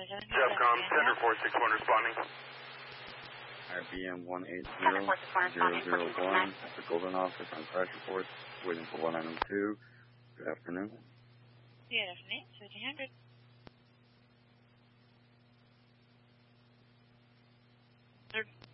Subcom, Center 461 responding. RPM 180001 at the Golden Office on crash reports, waiting for 1902. Good afternoon. Good afternoon, 1700. They're